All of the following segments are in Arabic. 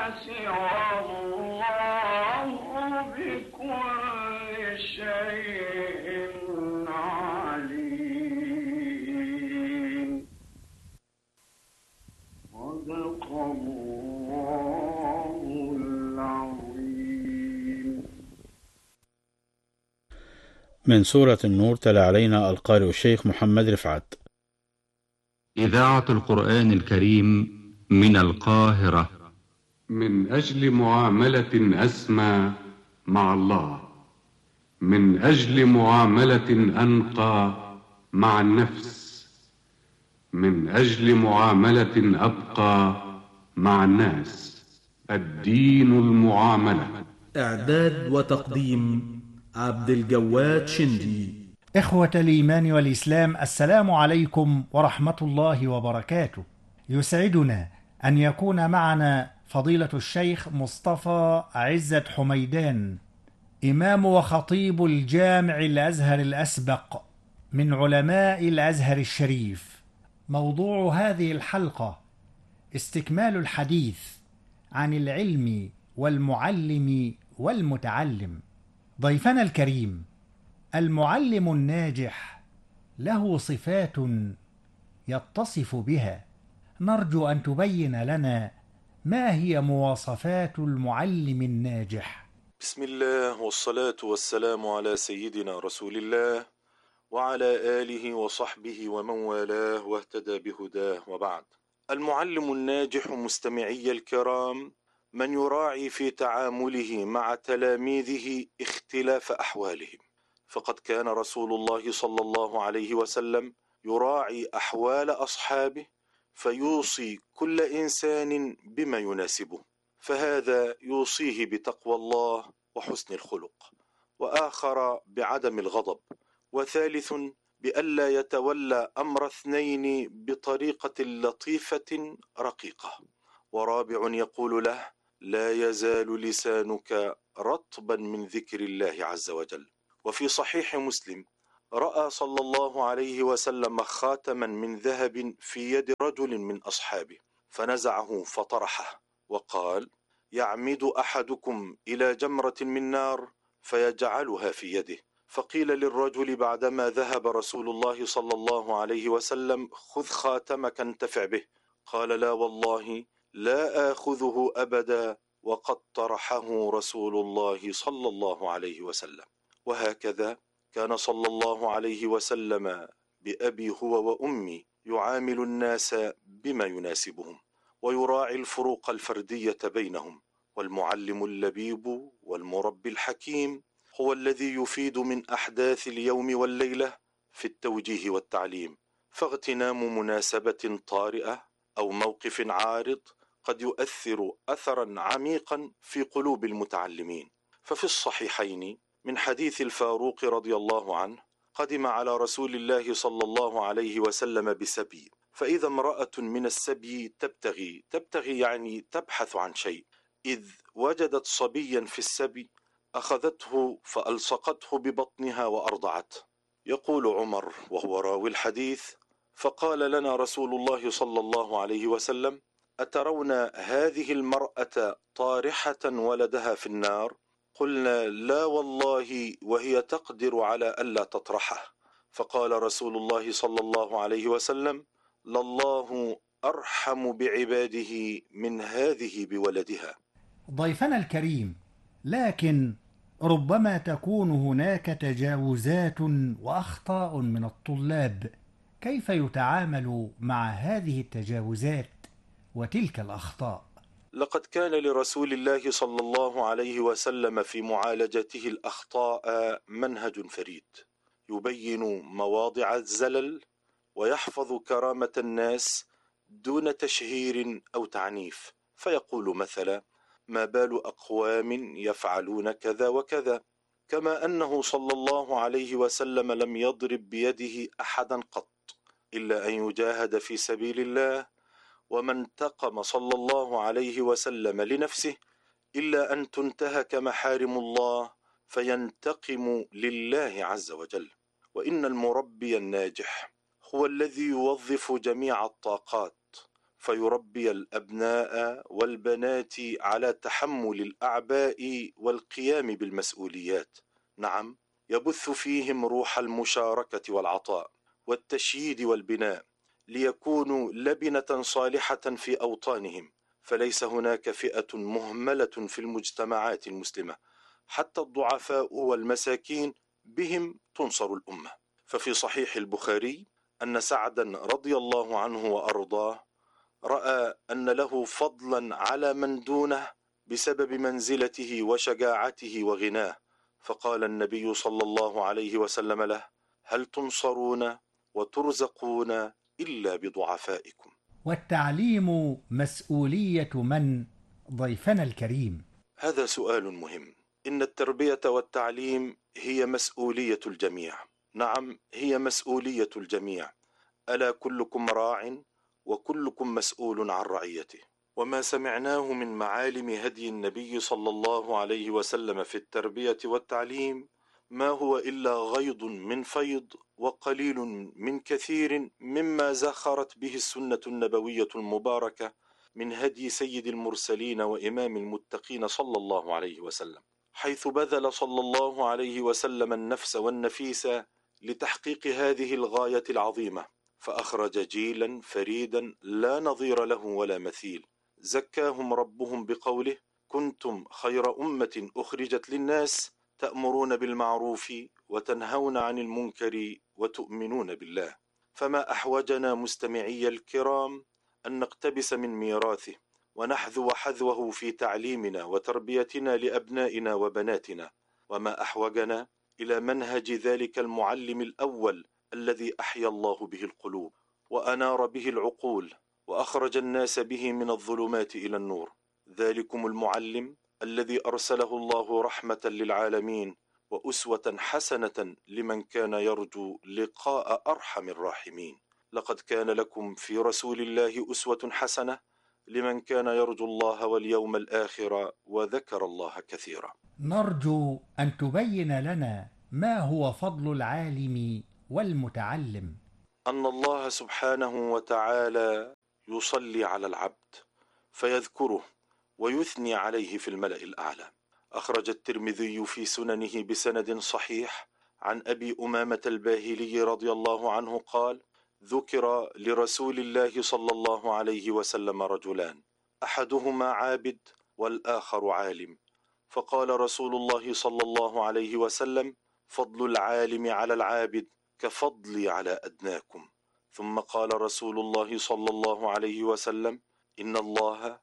سوى الله بكل شيء عليم. صدق الله العظيم. من سورة النور تلا علينا القارئ الشيخ محمد رفعت. إذاعة القرآن الكريم من القاهرة. من أجل معاملة أسمى مع الله، من أجل معاملة أنقى مع النفس، من أجل معاملة أبقى مع الناس. الدين المعاملة. إعداد وتقديم عبد الجواد شندي. إخوة الإيمان والإسلام، السلام عليكم ورحمة الله وبركاته. يسعدنا أن يكون معنا فضيلة الشيخ مصطفى عزت حميدان، إمام وخطيب الجامع الأزهر الأسبق من علماء الأزهر الشريف. موضوع هذه الحلقة استكمال الحديث عن العلم والمعلم والمتعلم. ضيفنا الكريم المعلم الناجح له صفات يتصف بها، نرجو أن تبين لنا ما هي مواصفات المعلم الناجح. بسم الله والصلاة والسلام على سيدنا رسول الله وعلى آله وصحبه ومن والاه واهتدى بهداه، وبعد. المعلم الناجح مستمعي الكرام من يراعي في تعامله مع تلاميذه اختلاف أحوالهم، فقد كان رسول الله صلى الله عليه وسلم يراعي أحوال أصحابه فيوصي كل إنسان بما يناسبه، فهذا يوصيه بتقوى الله وحسن الخلق، وآخر بعدم الغضب، وثالث بألا يتولى أمر اثنين بطريقة لطيفة رقيقة، ورابع يقول له: لا يزال لسانك رطبا من ذكر الله عز وجل. وفي صحيح مسلم رأى صلى الله عليه وسلم خاتما من ذهب في يد رجل من أصحابه، فنزعه فطرحه وقال: يعمد أحدكم إلى جمرة من نار فيجعلها في يده. فقيل للرجل بعدما ذهب رسول الله صلى الله عليه وسلم: خذ خاتمك انتفع به. قال: لا والله لا آخذه أبدا، وقد طرحه رسول الله صلى الله عليه وسلم. وهكذا كان صلى الله عليه وسلم بأبي هو وأمي يعامل الناس بما يناسبهم، ويراعي الفروق الفردية بينهم. والمعلم اللبيب والمربي الحكيم هو الذي يفيد من أحداث اليوم والليلة في التوجيه والتعليم، فاغتنام مناسبة طارئة أو موقف عارض قد يؤثر أثرا عميقا في قلوب المتعلمين. ففي الصحيحين من حديث الفاروق رضي الله عنه: قدم على رسول الله صلى الله عليه وسلم بسبي، فإذا امرأة من السبي تبتغي يعني تبحث عن شيء، إذ وجدت صبيا في السبي أخذته فألصقته ببطنها وأرضعته. يقول عمر وهو راوي الحديث: فقال لنا رسول الله صلى الله عليه وسلم: أترون هذه المرأة طارحة ولدها في النار؟ قلنا: لا والله، وهي تقدر على ألا تطرحه. فقال رسول الله صلى الله عليه وسلم: لله أرحم بعباده من هذه بولدها. ضيفنا الكريم، لكن ربما تكون هناك تجاوزات وأخطاء من الطلاب، كيف يتعامل مع هذه التجاوزات وتلك الأخطاء؟ لقد كان لرسول الله صلى الله عليه وسلم في معالجته الأخطاء منهج فريد، يبين مواضع الزلل ويحفظ كرامة الناس دون تشهير أو تعنيف، فيقول مثلا: ما بال أقوام يفعلون كذا وكذا، كما أنه صلى الله عليه وسلم لم يضرب بيده أحدا قط إلا أن يجاهد في سبيل الله، وما انتقم صلى الله عليه وسلم لنفسه إلا أن تنتهك محارم الله فينتقم لله عز وجل. وإن المربي الناجح هو الذي يوظف جميع الطاقات، فيربي الأبناء والبنات على تحمل الأعباء والقيام بالمسؤوليات. نعم، يبث فيهم روح المشاركة والعطاء والتشييد والبناء، ليكونوا لبنة صالحة في أوطانهم. فليس هناك فئة مهملة في المجتمعات المسلمة، حتى الضعفاء والمساكين بهم تنصر الأمة. ففي صحيح البخاري أن سعدا رضي الله عنه وأرضاه رأى أن له فضلا على من دونه بسبب منزلته وشجاعته وغناه، فقال النبي صلى الله عليه وسلم له: هل تنصرون وترزقون إلا بضعفائكم؟ والتعليم مسؤولية من ضيفنا الكريم؟ هذا سؤال مهم. إن التربية والتعليم هي مسؤولية الجميع. نعم، هي مسؤولية الجميع. ألا كلكم راع وكلكم مسؤول عن رعيته. وما سمعناه من معالم هدي النبي صلى الله عليه وسلم في التربية والتعليم ما هو إلا غيض من فيض وقليل من كثير مما زخرت به السنة النبوية المباركة من هدي سيد المرسلين وإمام المتقين صلى الله عليه وسلم، حيث بذل صلى الله عليه وسلم النفس والنفيس لتحقيق هذه الغاية العظيمة، فأخرج جيلا فريدا لا نظير له ولا مثيل، زكاهم ربهم بقوله: كنتم خير أمة أخرجت للناس تأمرون بالمعروف وتنهون عن المنكر وتؤمنون بالله. فما أحوجنا مستمعي الكرام أن نقتبس من ميراثه ونحذو حذوه في تعليمنا وتربيتنا لأبنائنا وبناتنا، وما أحوجنا إلى منهج ذلك المعلم الأول الذي أحيا الله به القلوب وأنار به العقول وأخرج الناس به من الظلمات إلى النور، ذلكم المعلم الذي أرسله الله رحمة للعالمين وأسوة حسنة لمن كان يرجو لقاء أرحم الراحمين. لقد كان لكم في رسول الله أسوة حسنة لمن كان يرجو الله واليوم الآخر وذكر الله كثيرا. نرجو أن تبين لنا ما هو فضل العالم والمتعلم. أن الله سبحانه وتعالى يصلي على العبد فيذكره ويثني عليه في الملأ الأعلى. أخرج الترمذي في سننه بسند صحيح عن أبي أمامة الباهلي رضي الله عنه قال: ذكر لرسول الله صلى الله عليه وسلم رجلان، أحدهما عابد والآخر عالم، فقال رسول الله صلى الله عليه وسلم: فضل العالم على العابد كفضلي على أدناكم. ثم قال رسول الله صلى الله عليه وسلم: إن الله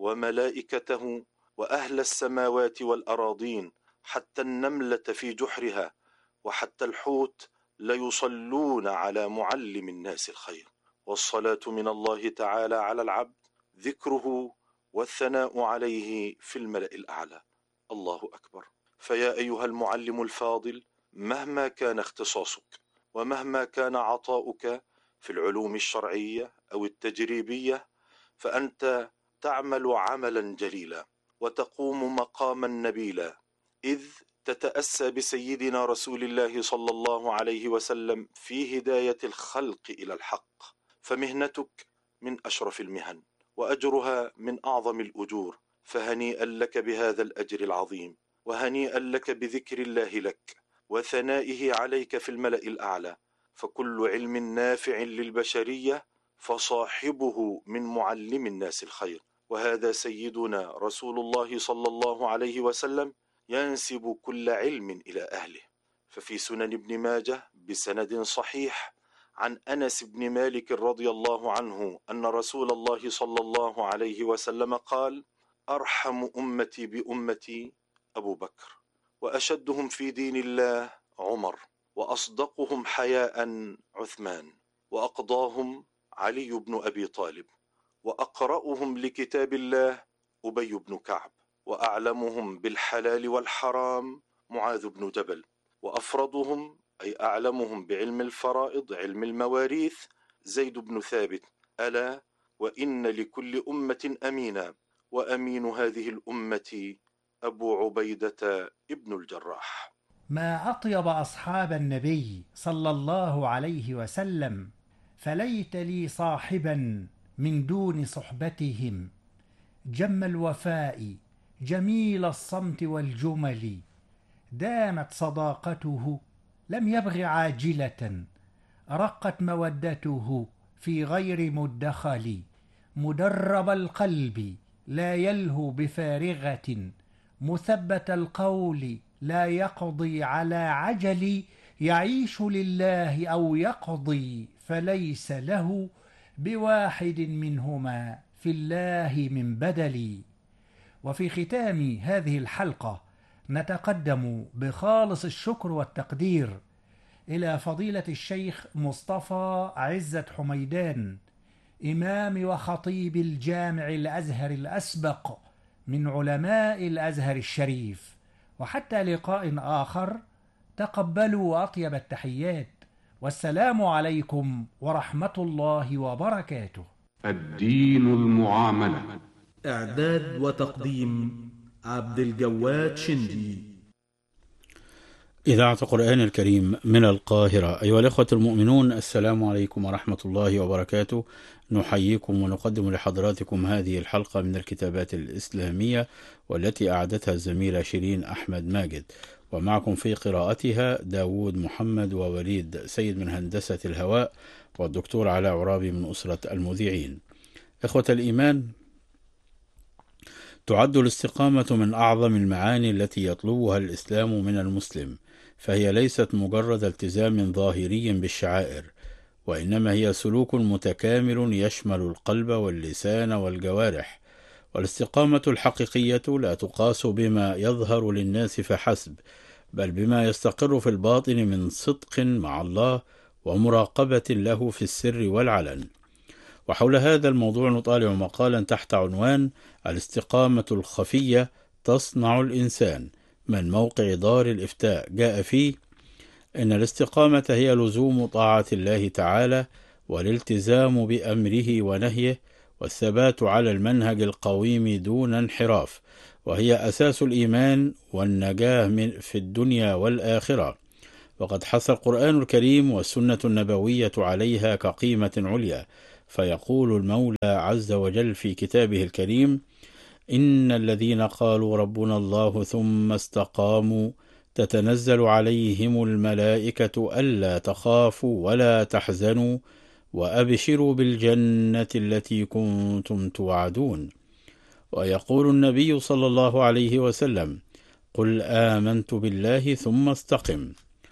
وملائكته وأهل السماوات والأراضين حتى النملة في جحرها وحتى الحوت ليصلون على معلم الناس الخير. والصلاة من الله تعالى على العبد ذكره والثناء عليه في الملأ الأعلى. الله أكبر. فيا أيها المعلم الفاضل، مهما كان اختصاصك ومهما كان عطاؤك في العلوم الشرعية أو التجريبية، فأنت تعمل عملا جليلا وتقوم مقاما نبيلا، إذ تتأسى بسيدنا رسول الله صلى الله عليه وسلم في هداية الخلق إلى الحق. فمهنتك من أشرف المهن وأجرها من أعظم الأجور، فهنيئا لك بهذا الأجر العظيم، وهنيئا لك بذكر الله لك وثنائه عليك في الملأ الأعلى. فكل علم نافع للبشرية فصاحبه من معلم الناس الخير، وهذا سيدنا رسول الله صلى الله عليه وسلم ينسب كل علم إلى أهله. ففي سنن ابن ماجه بسند صحيح عن أنس بن مالك رضي الله عنه أن رسول الله صلى الله عليه وسلم قال: أرحم أمتي بأمتي أبو بكر، وأشدهم في دين الله عمر، وأصدقهم حياء عثمان، وأقضاهم علي بن أبي طالب، وأقرأهم لكتاب الله أبي بن كعب، وأعلمهم بالحلال والحرام معاذ بن جبل، وأفرضهم أي أعلمهم بعلم الفرائض علم المواريث زيد بن ثابت. ألا وإن لكل أمة أمينا، وأمين هذه الأمة أبو عبيدة ابن الجراح. ما أطيب أصحاب النبي صلى الله عليه وسلم، فليت لي صاحبا من دون صحبتهم، جم الوفاء جميل الصمت والجمل، دامت صداقته لم يبغ عاجلة، رقت مودته في غير مدخل، مدرب القلب لا يلهو بفارغة، مثبت القول لا يقضي على عجل، يعيش لله أو يقضي فليس له بواحد منهما في الله من بدل. وفي ختام هذه الحلقة نتقدم بخالص الشكر والتقدير إلى فضيلة الشيخ مصطفى عزت حميدان، إمام وخطيب الجامع الأزهر الأسبق من علماء الأزهر الشريف. وحتى لقاء آخر، تقبلوا أطيب التحيات، والسلام عليكم ورحمة الله وبركاته. الدين المعاملة. إعداد وتقديم عبد الجواد شندي. إذاعة القرآن الكريم من القاهرة. أيها الأخوة المؤمنون، السلام عليكم ورحمة الله وبركاته. نحييكم ونقدم لحضراتكم هذه الحلقة من الكتابات الإسلامية، والتي أعدتها الزميلة شيرين أحمد ماجد، ومعكم في قراءتها داود محمد ووليد سيد من هندسة الهواء، والدكتور علاء عرابي من أسرة المذيعين. إخوة الإيمان، تعد الاستقامة من أعظم المعاني التي يطلبها الإسلام من المسلم، فهي ليست مجرد التزام ظاهري بالشعائر، وإنما هي سلوك متكامل يشمل القلب واللسان والجوارح. والاستقامة الحقيقية لا تقاس بما يظهر للناس فحسب، بل بما يستقر في الباطن من صدق مع الله ومراقبة له في السر والعلن. وحول هذا الموضوع نطالع مقالا تحت عنوان الاستقامة الخفية تصنع الإنسان، من موقع دار الإفتاء. جاء فيه إن الاستقامة هي لزوم طاعة الله تعالى، والالتزام بأمره ونهيه، والثبات على المنهج القويم دون انحراف، وهي أساس الإيمان والنجاة في الدنيا والآخرة. وقد حث القرآن الكريم والسنة النبوية عليها كقيمة عليا، فيقول المولى عز وجل في كتابه الكريم: إن الذين قالوا ربنا الله ثم استقاموا تتنزل عليهم الملائكة ألا تخافوا ولا تحزنوا وأبشروا بالجنة التي كنتم توعدون. ويقول النبي صلى الله عليه وسلم: قل آمنت بالله ثم استقم.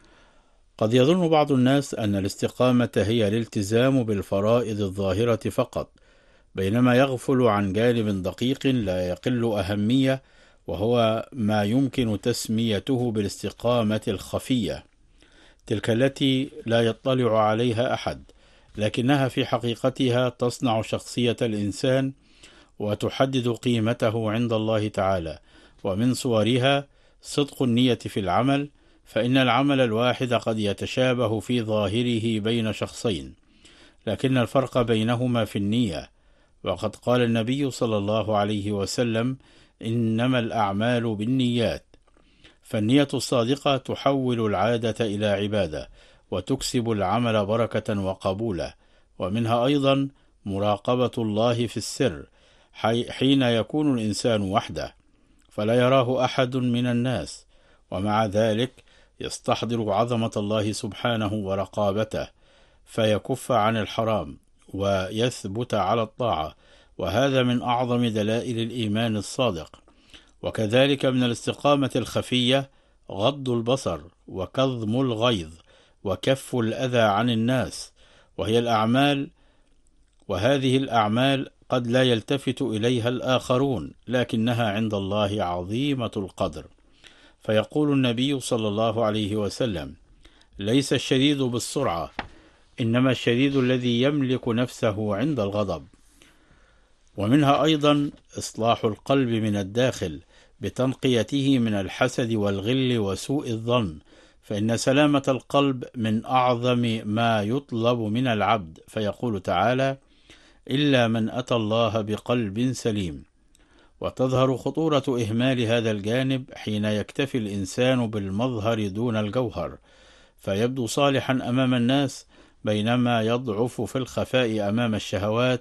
قد يظن بعض الناس أن الاستقامة هي الالتزام بالفرائض الظاهرة فقط، بينما يغفل عن جانب دقيق لا يقل أهمية، وهو ما يمكن تسميته بالاستقامة الخفية، تلك التي لا يطلع عليها أحد، لكنها في حقيقتها تصنع شخصية الإنسان وتحدد قيمته عند الله تعالى. ومن صورها صدق النية في العمل، فإن العمل الواحد قد يتشابه في ظاهره بين شخصين، لكن الفرق بينهما في النية. وقد قال النبي صلى الله عليه وسلم: إنما الأعمال بالنيات. فالنية الصادقة تحول العادة إلى عبادة، وتكسب العمل بركة وقبولا. ومنها أيضا مراقبة الله في السر، حين يكون الإنسان وحده فلا يراه أحد من الناس، ومع ذلك يستحضر عظمة الله سبحانه ورقابته، فيكف عن الحرام ويثبت على الطاعة، وهذا من أعظم دلائل الإيمان الصادق. وكذلك من الاستقامة الخفية غض البصر وكظم الغيظ وكف الأذى عن الناس، وهذه الأعمال قد لا يلتفت إليها الآخرون، لكنها عند الله عظيمة القدر. فيقول النبي صلى الله عليه وسلم: ليس الشديد بالسرعة، إنما الشديد الذي يملك نفسه عند الغضب. ومنها أيضا إصلاح القلب من الداخل بتنقيته من الحسد والغل وسوء الظن، فإن سلامة القلب من أعظم ما يطلب من العبد. فيقول تعالى: إلا من أتى الله بقلب سليم. وتظهر خطورة إهمال هذا الجانب حين يكتفي الإنسان بالمظهر دون الجوهر، فيبدو صالحا أمام الناس، بينما يضعف في الخفاء أمام الشهوات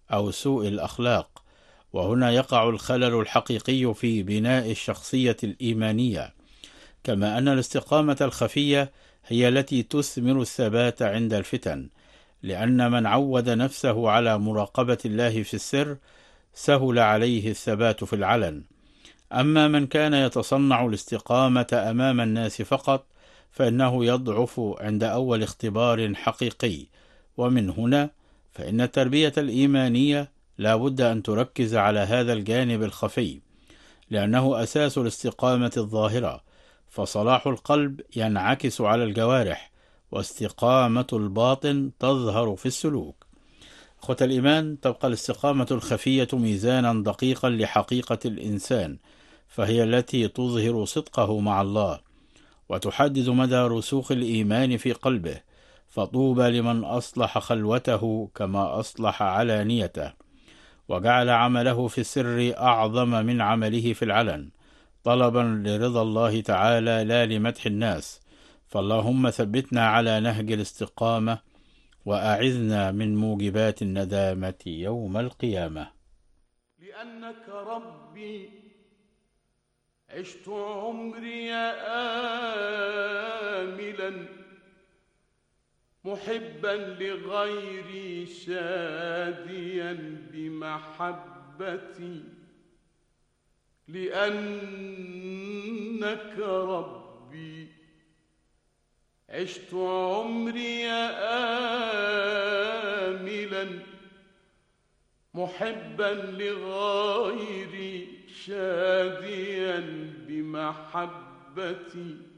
أو سوء الأخلاق، وهنا يقع الخلل الحقيقي في بناء الشخصية الإيمانية. كما أن الاستقامة الخفية هي التي تثمر الثبات عند الفتن، لأن من عود نفسه على مراقبة الله في السر سهل عليه الثبات في العلن. أما من كان يتصنع الاستقامة أمام الناس فقط فإنه يضعف عند أول اختبار حقيقي. ومن هنا فإن التربية الإيمانية لا بد أن تركز على هذا الجانب الخفي، لأنه أساس الاستقامة الظاهرة، فصلاح القلب ينعكس على الجوارح، واستقامة الباطن تظهر في السلوك. أخوة الإيمان، تبقى الاستقامة الخفية ميزانا دقيقا لحقيقة الإنسان، فهي التي تظهر صدقه مع الله وتحدد مدى رسوخ الإيمان في قلبه. فطوبى لمن أصلح خلوته كما أصلح علانيته، وجعل عمله في السر أعظم من عمله في العلن، طلبا لرضا الله تعالى لا لمدح الناس. فاللهم ثبتنا على نهج الاستقامة، وأعذنا من موجبات الندامة يوم القيامة. لأنك ربي عشت عمري آملا محبا لغيري شاديا بمحبتي. لأنك ربي عشت عمري آملا محبا لغيري شاديا بمحبتي.